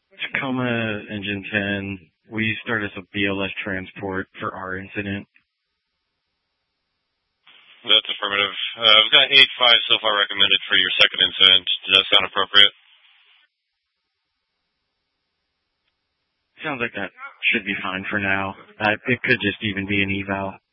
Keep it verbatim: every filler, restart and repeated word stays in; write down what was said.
Tacoma Engine ten, will you start us a B L S transport for our incident? That's affirmative. Uh, we've got eight five so far recommended for your second incident. Does that sound appropriate? Sounds like that should be fine for now. Uh, it could just even be an eval.